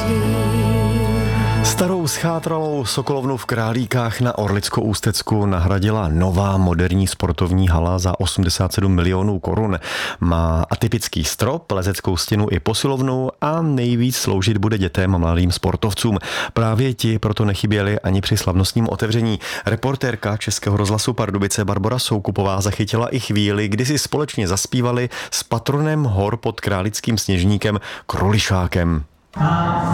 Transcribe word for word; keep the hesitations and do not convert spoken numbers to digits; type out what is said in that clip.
Starou schátralou sokolovnu v Králíkách na Orlicko-Ústecku nahradila nová moderní sportovní hala za osmdesát sedm milionů korun. Má atypický strop, lezeckou stěnu i posilovnu a nejvíc sloužit bude dětem a mladým sportovcům. Právě ti proto nechyběli ani při slavnostním otevření. Reportérka Českého rozhlasu Pardubice Barbora Soukupová zachytila i chvíli, kdy si společně zaspívali s patronem hor pod Králickým Sněžníkem Krulišákem.